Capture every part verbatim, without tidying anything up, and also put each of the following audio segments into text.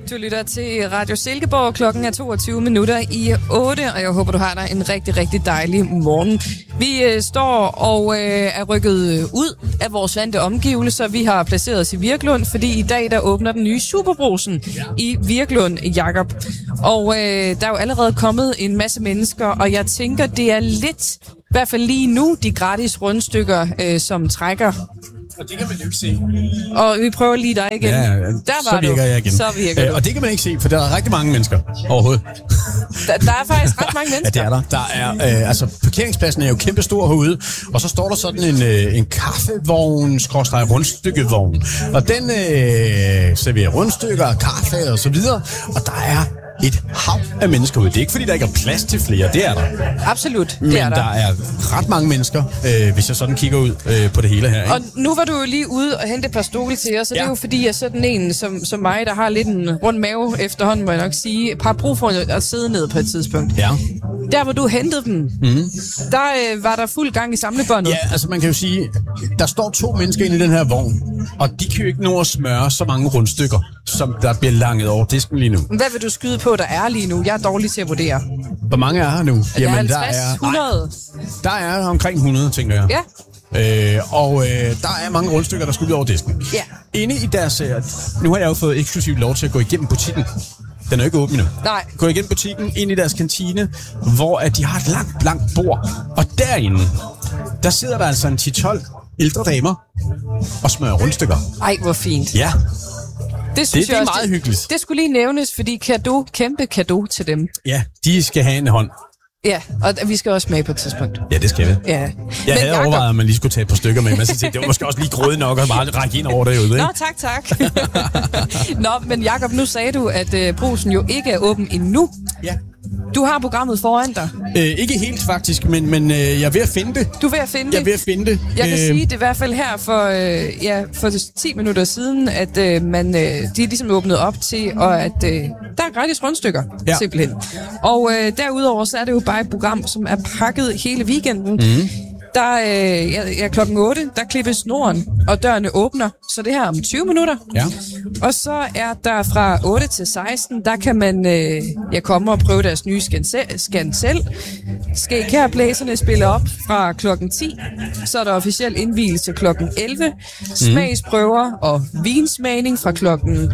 Du lytter til Radio Silkeborg. Klokken er toogtyve minutter i otte, og jeg håber, du har dig en rigtig, rigtig dejlig morgen. Vi øh, står og øh, er rykket ud af vores vante omgivelser. Vi har placeret os i Virklund, fordi i dag der åbner den nye Superbrugsen ja. i Virklund, Jakob. Og øh, der er jo allerede kommet en masse mennesker, og jeg tænker, det er lidt, i hvert fald lige nu, de gratis rundstykker, øh, som trækker. Og det kan man jo ikke se. Og vi prøver lige dig igen. Ja, der var så virker du. jeg igen. Så virker Æ, du. og det kan man ikke se, for der er rigtig mange mennesker overhovedet. Der, der er faktisk ret mange mennesker. Ja, det er der. Der er, øh, altså, parkeringspladsen er jo kæmpe stor herude, og så står der sådan en, øh, en kaffevogn, skråstreg rundstykkevogn. Og den øh, serverer rundstykker, kaffe og så videre, og der er et hav af mennesker ude. Det er ikke, fordi der ikke er plads til flere. Det er der. Absolut, det Men er der. der er ret mange mennesker, øh, hvis jeg sådan kigger ud øh, på det hele her. Ikke? Og nu var du jo lige ude og hente et par stole til os, og ja. det er jo fordi, jeg sådan en som, som mig, der har lidt en rund mave efterhånden, må jeg nok sige, har brug for at sidde ned på et tidspunkt. Ja. Der, hvor du hentede dem, mm. der øh, var der fuld gang i samlebåndet. Ja, altså man kan jo sige, der står to mennesker inde i den her vogn, og de kan jo ikke nå at smøre så mange rundstykker, som der bliver langet over disken lige nu. Hvad vil du skyde på, der er lige nu? Jeg er dårlig til at vurdere. Hvor mange er her nu? Er der halvtreds, der er hundrede? Nej, der er omkring hundrede, tænker jeg. Ja. Øh, og øh, der er mange rundstykker, der skal ud over disken. Ja. Inde i deres... Øh, nu har jeg jo fået eksklusivt lov til at gå igennem butikken. Den er jo ikke åben nu. Nej. Gå igennem butikken, ind i deres kantine, hvor at de har et langt, langt bord. Og derinde, der sidder der altså en ti tolv ældre damer og smører rundstykker. Ej, hvor fint. Ja. Det, synes det, det er jeg meget også, hyggeligt. Det, det skulle lige nævnes, fordi kado, kæmpe kado til dem. Ja, de skal have en hånd. Ja, og vi skal også med på et tidspunkt. Ja, det skal vi. Ja. Jeg Men havde Jacob... overvejet, at man lige skulle tage et par stykker med, men så tænkte, det var måske også lige grøde nok at bare række ind over derude, ikke? Nå, tak, tak. Nå, men Jacob, nu sagde du, at øh, brusen jo ikke er åben endnu. Ja. Du har programmet foran dig. Øh, ikke helt faktisk, men, men øh, jeg er ved at finde det. Du er ved at finde det? Jeg er ved at finde det. Jeg kan øh... sige, det er i hvert fald her for, øh, ja, for ti minutter siden, at øh, man, øh, de er ligesom åbnet op til, og at øh, der er gratis rundstykker, ja. simpelthen. Og øh, derudover så er det jo bare et program, som er pakket hele weekenden. Mm. Der øh, ja, ja, klokken otte, der klippes snoren, og dørene åbner, så det her om tyve minutter. Ja. Og så er der fra otte til seksten, der kan man øh, ja, komme og prøve deres nye scan selv. Skægkærblæserne spiller op fra klokken ti, så er der officiel indvielse klokken elleve. Smagsprøver og vinsmagning fra klokken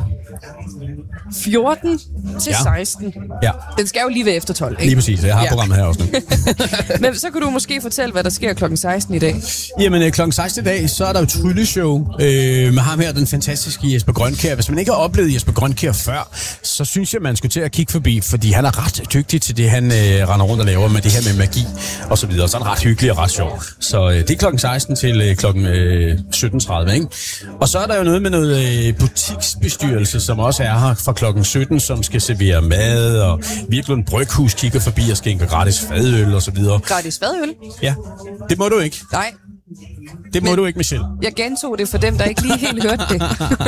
fjorten til ja. seksten. Ja. Den skal jo lige være efter tolv, ikke? Lige præcis, jeg har ja. programmet her også nu. Men så kan du måske fortælle, hvad der sker klokken seksten i dag. Jamen, klokken seksten i dag, så er der jo trylleshow øh, med ham her, den fantastiske Jesper Grønkjær. Hvis man ikke har oplevet Jesper Grønkjær før, så synes jeg, man skulle til at kigge forbi, fordi han er ret dygtig til det, han øh, render rundt og laver med det her med magi og så videre. Så er han ret hyggelig og ret sjov. Så øh, det er klokken seksten til øh, klokken øh, sytten tredive, ikke? Og så er der jo noget med noget øh, butiksbestyrelse, som også er her fra klokken sytten, som skal servere mad, og Virklund Bryghus kigger forbi og skænker gratis fadøl og så videre. Gratis fadøl? Ja, det må du ikke. Nej. Det må Men, du ikke, Michelle. Jeg gentog det for dem, der ikke lige helt hørte det.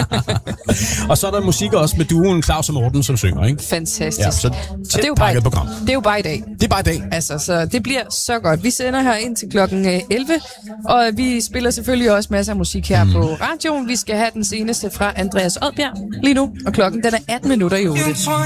Og så er der musik også med duoen Claus og Morten, som synger, ikke? Fantastisk. Ja, så og det er jo bare, program. Det er jo bare i dag. Det er bare i dag. Altså, så det bliver så godt. Vi sender her ind til klokken elleve, og vi spiller selvfølgelig også masser af musik her mm. på radioen. Vi skal have den seneste fra Andreas Odbjerg lige nu, og klokken den er atten minutter i otte.